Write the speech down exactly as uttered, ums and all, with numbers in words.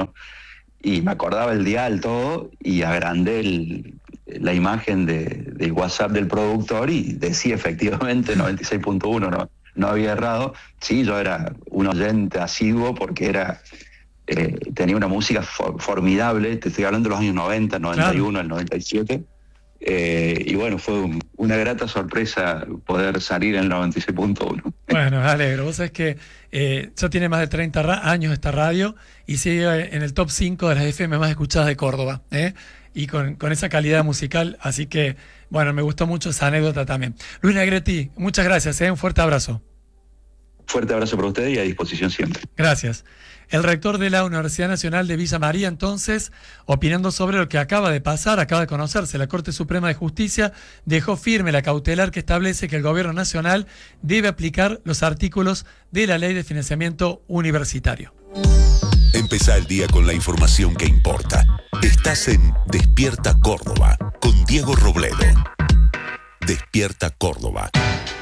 ¿no? Y me acordaba el dial, todo, y agrandé el, la imagen de, del WhatsApp del productor y decía efectivamente noventa y seis punto uno, no, no había errado. Sí, yo era un oyente asiduo porque era eh, tenía una música for, formidable, te estoy hablando de los años noventa, noventa y uno, claro. El noventa y siete. Eh, y bueno, fue un, una grata sorpresa poder salir en el noventa y seis punto uno. Bueno, me alegro. Vos sabés que eh, ya tiene más de treinta ra- años esta radio y sigue en el top cinco de las F M más escuchadas de Córdoba, ¿eh? Y con, con esa calidad musical, así que, bueno, me gustó mucho esa anécdota también. Luis Negretti, muchas gracias, ¿eh? Un fuerte abrazo. Fuerte abrazo para usted y a disposición siempre. Gracias. El rector de la Universidad Nacional de Villa María, entonces, opinando sobre lo que acaba de pasar, acaba de conocerse, la Corte Suprema de Justicia dejó firme la cautelar que establece que el Gobierno Nacional debe aplicar los artículos de la Ley de Financiamiento Universitario. Empezá el día con la información que importa. Estás en Despierta Córdoba, con Diego Robledo. Despierta Córdoba.